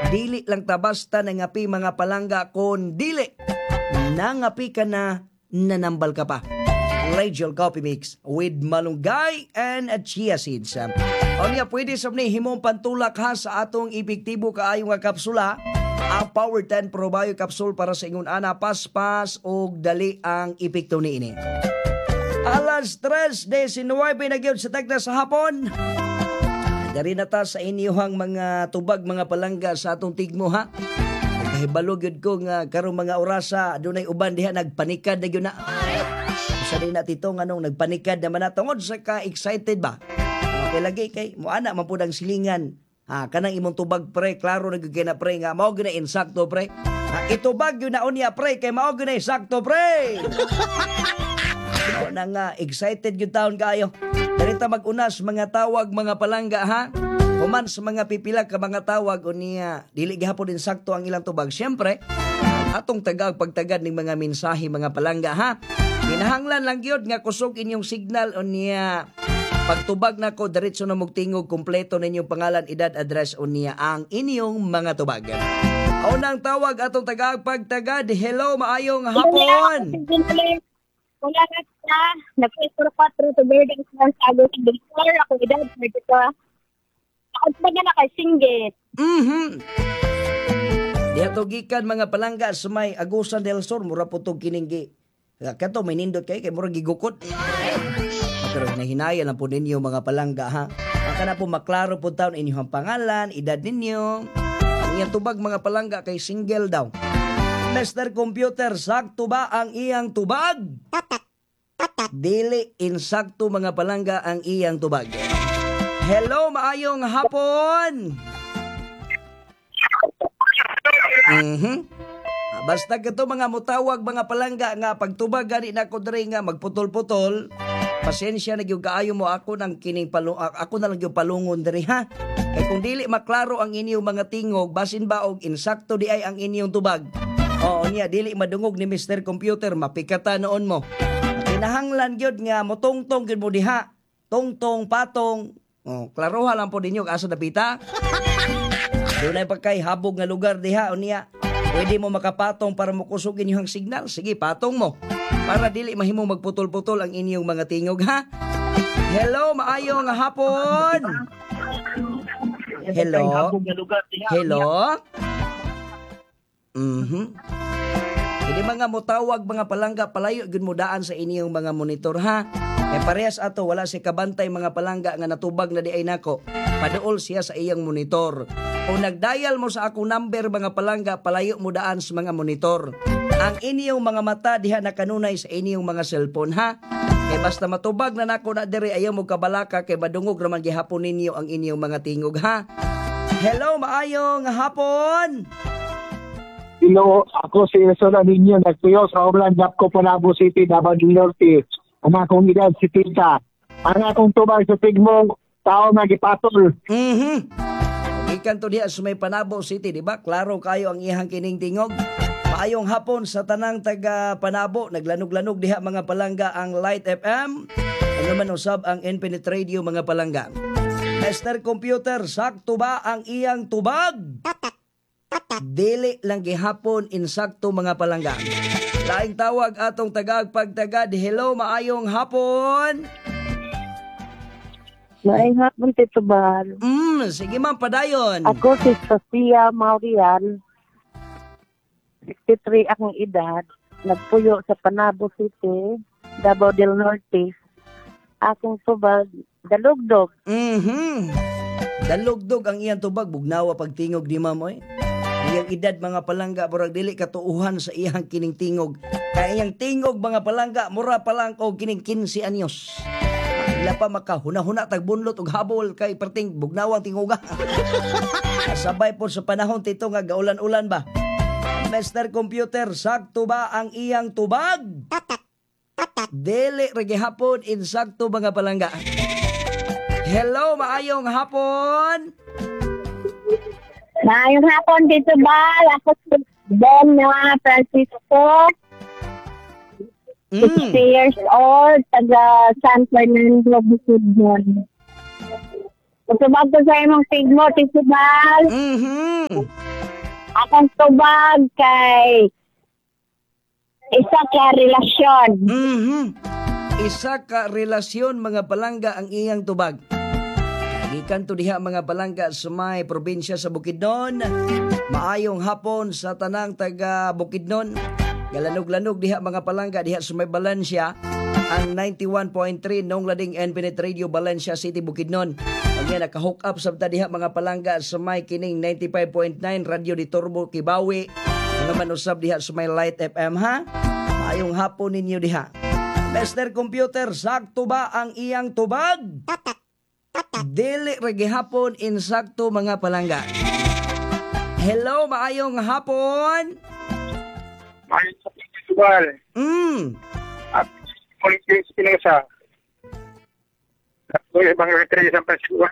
Dili lang ta basta nangapi mga palangga kon dili nangapi ka na nanambal ka pa. Rachel Coffee Mix with malunggay and chia seeds. O niya pwede sa ni himong pantulak ha sa atong epektibo kaayong nga kapsula. Ang Power 10 Pro Bio Capsule para sa ingon ana paspas o dali ang epekto ni ini. Alas 3:19 na gyud sa tagna sa hapon. Dari na ta sa inyong mga tubag mga palangga sa atong tigmo ha. Kahibalo gyud ko nga karong mga orasa adunay uban diha nagpanikad na gyud na. Sa din na tito nganong nagpanikad naman na tungod sa ka-excited ba? Okay lagi kay mo ana man pud ang silingan. Kanang imong tubag pre, klaro na gyud kay na pre nga mao gyud na insakto pre. Itubag gyud na unya pre kay mao gyud na insakto pre. Mao na nga excited gyud taon kayo. Darita mag-unas mga tawag mga palangga ha. Human sa mga pipila ka mga tawag unya dili gihapon insakto ang ilang tubag. Syempre, atong tagag pagtagad ning mga mensahe mga palangga ha. Kinahanglan lang gyud nga kusog inyong signal unya pagtubag nako diretso na mugtingog kumpleto ninyong pangalan, edad, address unya ang inyong mga tubag. Unang tawag atong tagag pagtagad. Hello, maayong hapon. Wala na siya. Nag-4 to building sa Agos Victor. Ako edad, ko. Ako pa na nakasinggit. Diato gikan mga palangga sa may Agusan del Sur, mura po itong kininggi. Kato, may nindot kayo, kay mura gigukot. Pero nahinaya na po ninyo mga palangga ha. Baka na po maklaro po taon inyong pangalan, edad ninyo. Ang iyang tubag mga palangga kay single daw. Mr. Computer, sakto ba ang iyang tubag? Dili insakto mga palangga ang iyang tubag. Hello, maayong hapon. Basta kato mga mutawag mga palangga nga pagtubag gani nako diri nga magputol-putol. Pasensya na gyud kaayo mo ako nang kining ako na lang gyud palungon diri ha. Kay kung dili maklaro ang inyong mga tingog basin ba og insakto di ay ang inyong tubag. Oo niya dili madungog ni Mr. Computer mapikata noon mo. Kinahanglan gyud nga motongtong gyud mo diha. Tongtong patong. Klaroha lang po ninyo asa dapita. Dunay pagkay habog nga lugar diha unya. Pwede mo makapatong para makusog inyong signal. Sige, patong mo. Para dili mahimo magputol-putol ang inyong mga tingog, ha? Hello, maayong hapon. Hello? Hello? Hindi mga mutawag, mga palangga, palayo, gud mo daan sa inyong mga monitor, ha? Kaya parehas ato, wala si kabantay mga palangga nga natubag na di ay nako. Paduol siya sa iyang monitor. Kung nagdial mo sa akong number mga palangga, palayo mo daan sa mga monitor. Ang inyong mga mata diha nakanunay sa inyong mga cellphone ha. Kay basta matubag na nako na diri ayaw mo kabalaka kay madungog naman gihapon ninyo ang inyong mga tingog ha. Hello, maayong hapon. Hello, ako si Resola ninyo nagtuyo sa Oblan Japco Panabo City, Davao del Norte. Ang akong edad si Tita. Ang akong tubag sa tigmong tao nga gipatol. Ikan to diha sa may Panabo City, di ba? Klaro kayo ang ihang kining tingog. Maayong hapon sa tanang taga Panabo. Naglanog-lanog diha mga palangga ang Light FM. Ano man usab ang Infinite Radio mga palangga. Mr. Computer, sakto ba ang iyang tubag? Dili lang gihapon insakto mga palangga. Laing tawag atong tagag pagtagad. Hello, maayong hapon. Maayong hapon, Tito Bal. Sige ma'am, padayon. Ako si Sofia Maurian. 63 akong edad. Nagpuyo sa Panabo City, Davao del Norte. Akong tubag, dalugdog. Dalugdog ang iyang tubag. Bugnawa pagtingog di ma'am oy. Iyang edad mga palangga, murag dili katuuhan sa iyang kining tingog. Kaya iyang tingog mga palangga, mura pa lang o kining 15 anyos. Ila pa makahuna-huna tagbunlot og habol kay perting bugnawang tinguga. Sabay po sa panahon tito nga gaulan-ulan ba. Mr. Computer, sakto ba ang iyang tubag? Dili ra gihapon insakto mga palangga. Hello, maayong hapon. Maayong hapon, Tito Bal. Ako si Ben na Francisco. 60 years old, taga San Fernando, Bukidnon. Matubag ko sa imong tigmo, Tito Bal. Akong tubag kay isa ka relasyon. Isa ka relasyon mga palangga ang iyang tubag. Gikan to diha mga palangga sa may probinsya sa Bukidnon. Maayong hapon sa tanang taga Bukidnon. Galanog-lanog diha mga palangga diha sa may Balansya. Ang 91.3 nung lading Infinite Radio Valencia City, Bukidnon. Ang yan nakahook up sa diha mga palangga sa may kining 95.9 Radio di Turbo Kibawi. Mga manusab diha sa may Light FM ha. Maayong hapon ninyo diha. Mr. Computer, sakto ba ang iyang tubag? Dili regihapon insakto mga palangga. Hello, maayong hapon. Ay, sa festival. At Politics Pinesa. At ibang retreat sa festival.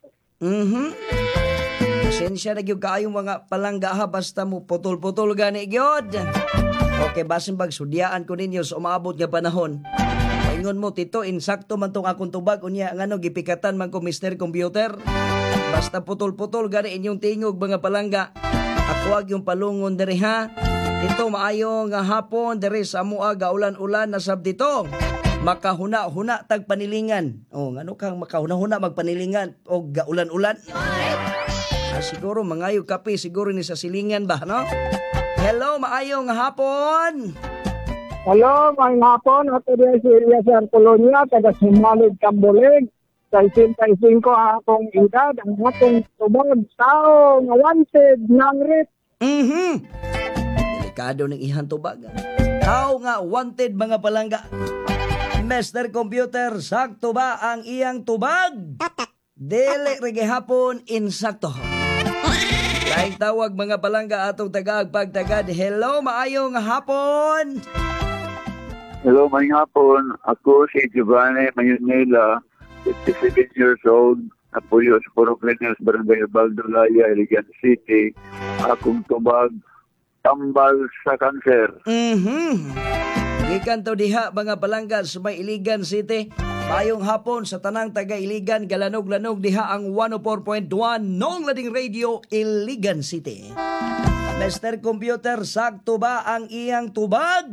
Pasensya na gyud kaayong mga palangga ha, basta mo putol-putol gani gyud. Okay, basin bag sudyaan ko ninyo sa umaabot nga panahon. Paingon mo tito, insakto man tong akong tubag unya ngano gipikatan man ko Mr. Computer. Basta putol-putol gani inyong tingog mga palangga. Ako ag yung palungon diri ha. Tito maayo nga hapon diri sa amoa gaulan-ulan na sab dito. Makahuna-huna tag panilingan. Oh, ngano kang makahuna-huna magpanilingan o gaulan-ulan? Siguro mangayo kape siguro ni sa silingan ba, no? Hello, maayong hapon. Hello, may hapon. Ato din si Elias Colonia, taga Simalig, Camboleg. Sa 65 akong edad, ang atong tubag tao nga wanted ng rip. Delikado ng ihang tubag. Tao nga wanted mga palangga. Mr. Computer, sakto ba ang iyang tubag? Dili regihapon insakto. Laing tawag mga palangga atong tagag-pagtagad. Hello, maayong hapon. Hello, may hapon. Ako si Giovanni Mayunela, 57 years old. Apoyo sa Puro Clinics, Barangay Baldolaya, Iligan City. Akong tubag, tambal sa kanser. Gikan to diha mga palangga sa may Iligan City. Mayong hapon sa tanang taga Iligan, galanog-lanog diha ang 104.1 Nong Lading Radio, Iligan City. Mr. Computer, sakto ba ang iyang tubag?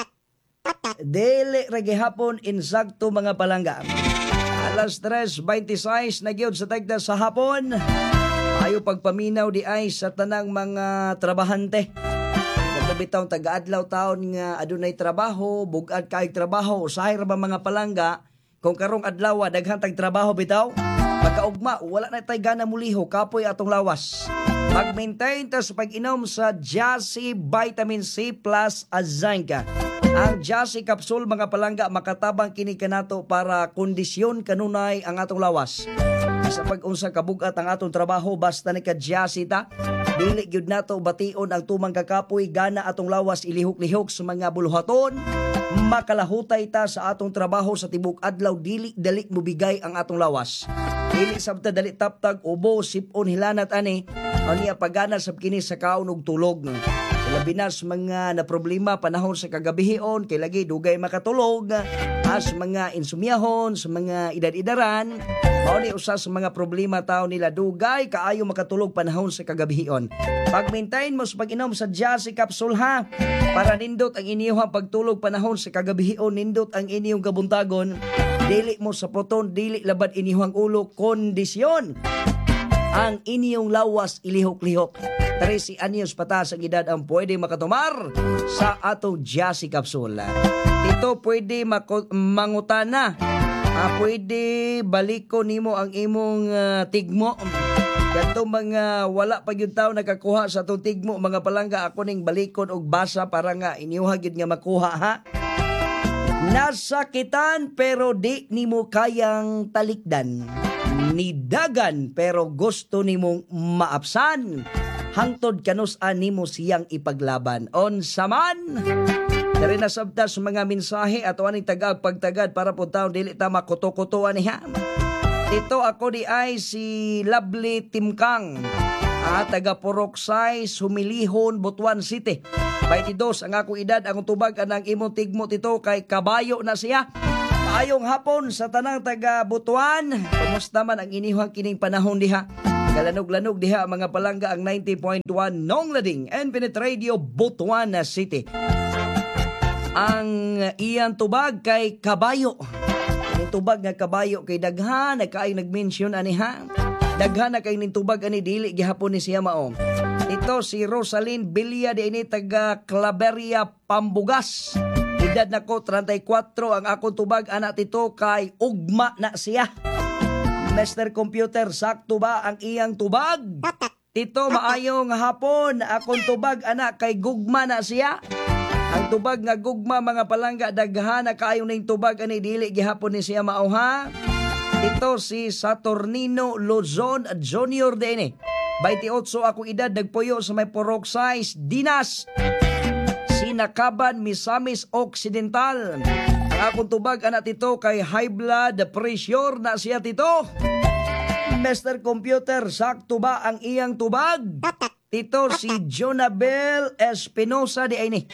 Dili regihapon insakto mga palangga. Alas 3:26 na gyud sa tagda sa hapon. Ayo pagpaminaw di ay sa tanang mga trabahante. Bitaw taga-adlaw taon nga adunay trabaho, bugad kaayong trabaho, usahay ra ba mga palangga? Kung karong adlaw daghang tag trabaho bitaw, pagkaugma wala na tay gana muliho kapoy atong lawas. Mag-maintain ta sa pag-inom sa Jassy Vitamin C Plus Zinc. Ang Jassy capsule mga palangga makatabang kini kanato para kondisyon kanunay ang atong lawas. Sa pag-unsa kabugat ang atong trabaho basta ni ka Jassy ta. Dili gyud nato bation ang tumang kakapoy gana atong lawas ilihok-lihok sa mga buluhaton. Makalahutay ta sa atong trabaho sa tibok adlaw dili dali mubigay ang atong lawas. Dili sabta dali taptag ubo sipon hilanat ani aniya pagana sab kini sa kaon ug tulog. Labi na sa mga na problema panahon sa kagabihion kay lagi dugay makatulog as mga insumyahon sa mga edad-edaran. Mao ni usa sa mga problema tao nila dugay kaayo makatulog panahon sa kagabihion. Pag-maintain mo sa pag-inom sa Jassy capsule ha para nindot ang inyong pagtulog panahon sa kagabihion, nindot ang inyong kabuntagon, dili mo sa proton, dili labad inyong ulo, kondisyon ang inyong lawas ilihok-lihok. 13 anyos patas ang edad ang pwede makatumar sa atong Jassy capsule. Ito pwede mangutana. Pwede baliko nimo ang imong tigmo. Kadto mga wala pa gyud tawo nakakuha sa atong tigmo mga palangga, ako ning balikon og basa para nga inyuha gyud nga makuha ha. Nasakitan pero di nimo kayang talikdan. Nidagan pero gusto nimong maapsan. Hangtod kanus-an nimo siyang ipaglaban. Unsa man? Dari na sabta sa mga mensahe ato aning tagag-pagtagad para po taon dili ta makuto-kutuan niya. Ito ako di ay si Lovely Timkang, taga Poroksay, Sumilihon, Butuan City. 22 ang akong edad, ang tubag anang imong tigmo tito kay kabayo na siya. Maayong hapon sa tanang taga Butuan. Kumusta man ang inihang kining panahon diha? Kalanog-lanog diha mga palangga ang 90.1 Nonglading and Pinet Radio Butuan City. Ang iyang tubag kay kabayo. Ang tubag nga kabayo kay daghan na kaay nag-mention ani ha. Daghan na kay ning tubag ani dili gihapon ni siya mao. Ito si Rosalyn Villa di ini taga Claveria, Pambugas. Edad na ko 34 ang akong tubag anak tito kay ugma na siya. Mr. Computer, sakto ba ang iyang tubag? Tito, maayong hapon. Akong tubag, anak, kay gugma na siya. Ang tubag nga gugma, mga palangga, daghan na kaayo ning tubag, ani dili gihapon ni siya mauha. Ito si Saturnino Luzon Jr. din 28 ako edad, nagpuyo sa may porok size, Dinas. Sinakaban, Misamis Occidental. Ang akong tubag, anak tito, kay high blood pressure na siya tito. Mr. Computer, sakto ba ang iyang tubag? Tito, si Jonabel Espinosa di ay ni.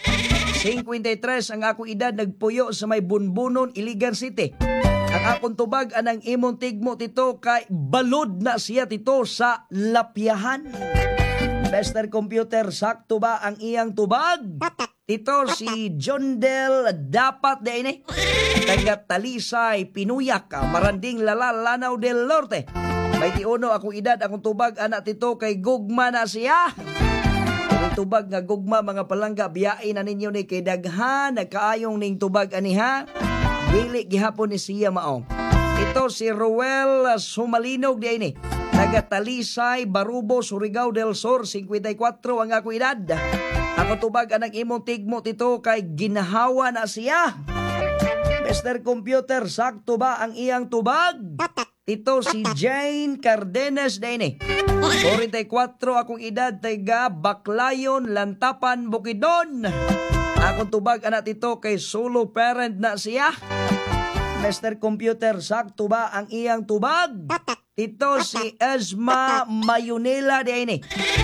53 ang akong edad, nagpuyo sa may Bunbunon, Iligan City. Ang akong tubag, anang imong tigmo tito, kay balod na siya tito sa Lapyahan. Mr. Computer, sakto ba ang iyang tubag? Tito, si John Del Dapat de ini. Taga Talisay, Pinuyak, Maranding Lala, Lanao del Norte. 21 akong edad, akong tubag, anak tito, kay gugma na siya. Ang tubag nga gugma, mga palangga, biyain na ninyo ni kay daghan, nagkaayong ning tubag aniha. Dili gihapon ni siya mao. Ito si Ruel Sumalinog di ini. Taga Talisay, Barubo, Surigao del Sur, 54 ang akong edad. Ako tubag anang imong tigmo tito kay ginahawa na siya. Mr. Computer, sakto ba ang iyang tubag? Ito si Jane Cardenas na ini. 44 akong edad, taga Baclayon, Lantapan, Bukidnon. Akong tubag anak tito kay solo parent na siya. Mr. Computer, sakto ba ang iyang tubag? Ito si Esma Mayunela na ini.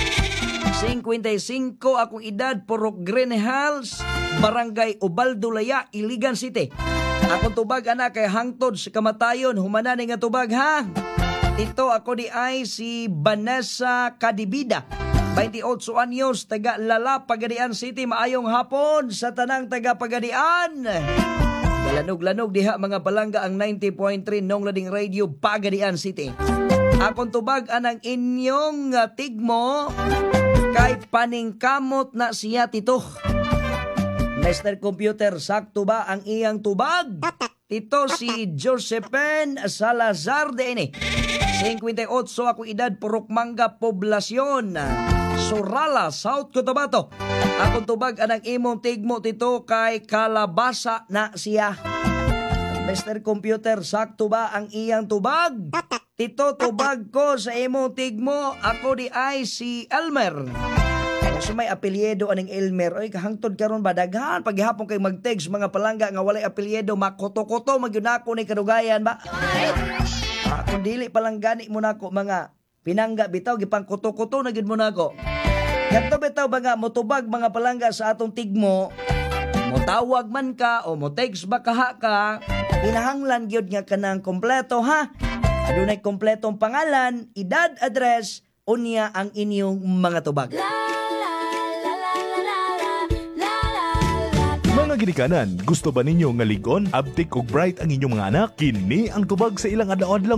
55 akong edad, Purok Green Hills, Barangay Ubaldulaya, Iligan City. Akong tubag anak kay hangtod sa kamatayon, humana nga tubag ha. Ito ako di ay si Vanessa Cadibida, 28 anyos, taga Lala, Pagadian City. Maayong hapon sa tanang taga Pagadian. Lanog-lanog diha mga palangga ang 90.3 Nonglading Radio, Pagadian City. Akong tubag anang inyong tigmo kay paningkamot na siya tito. Mr. Computer, sakto ba ang iyang tubag? Ito si Josephine Salazar de ini. 58 ako edad, Purok Manga, Poblasyon, Surala, South Cotabato. Akong tubag anang imong tigmo tito kay kalabasa na siya. Mr. Computer, sakto ba ang iyang tubag? Tito, tubag ko sa imong tigmo, ako di ay si Elmer. So may apelyedo aning Elmer, oy kahangtod karon ba daghan paghihapon kay mag-text mga palangga nga walay apelyedo, makoto-koto magyunako ni kadugayan ba? Kung dili palang gani mo nako mga pinangga bitaw gipang koto-koto na gid mo nako. Kadto bitaw ba nga motubag mga palangga sa atong tigmo, motawag man ka o mo-text ba kaha ka, kinahanglan gyud nga kanang kompleto ha. Adunay kompletong pangalan, edad, address, unya ang inyong mga tubag. Mga ginikanan, gusto ba ninyo nga ligon, abtik ug bright ang inyong mga anak? Kini ang tubag sa ilang adlaw-adlaw